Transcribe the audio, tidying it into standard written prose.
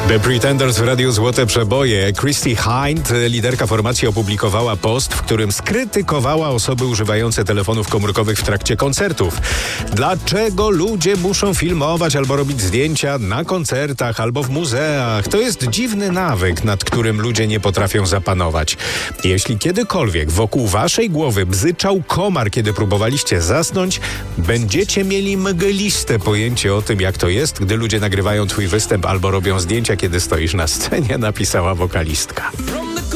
The Pretenders w Radiu Złote Przeboje. Christy Hind, liderka formacji, opublikowała post, w którym skrytykowała osoby używające telefonów komórkowych w trakcie koncertów. Dlaczego ludzie muszą filmować albo robić zdjęcia na koncertach albo w muzeach? To jest dziwny nawyk, nad którym ludzie nie potrafią zapanować. Jeśli kiedykolwiek wokół waszej głowy bzyczał komar, kiedy próbowaliście zasnąć, będziecie mieli mgliste pojęcie o tym, jak to jest, gdy ludzie nagrywają twój występ albo robią zdjęcia, kiedy stoisz na scenie, napisała wokalistka.